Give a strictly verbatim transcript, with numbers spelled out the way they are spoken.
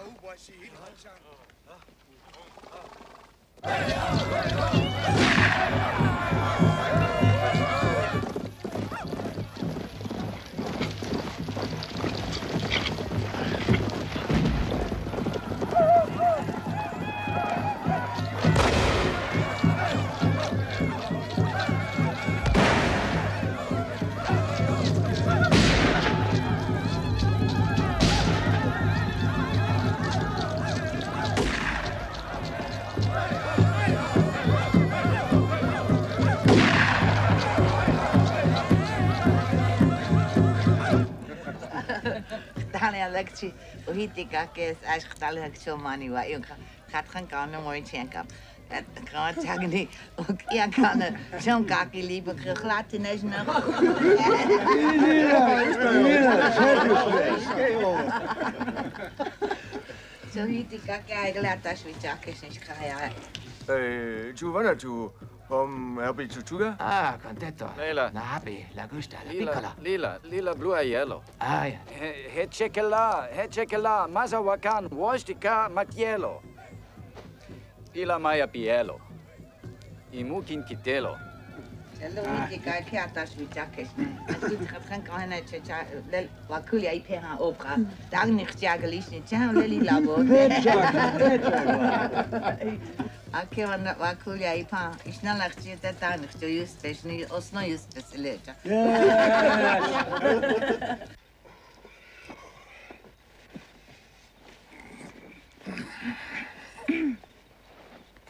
Täällä läksi ohitika kes äsken Somani vai jonka katkan kannan moitsenka. Kan zeggen die ook ja kan zo'n kaki liever gelaten is nog. Zo hitika kijk laat als we jakken is ga Eh, Giovanna tu om helpi tu tuga? Ah, contento. Leila. Nabi, la gusta, la Lila, piccola. lila, lila, blue e yellow. Ah, ja. He chekela, he chekela, mazawakan, washtika, makielo. Ila maya pielo. Imukin kitelo. Hallo hitika kijk als we jakken. Het doet gaat geen kan het ja lel wat kun jij per aan opga. Daar niet jagen liefst niet. Ja leli labo. Aqui wat wat kun jij pa. Is nou echt je dat daar niet. Juist is niet. Os nou juist is lekker.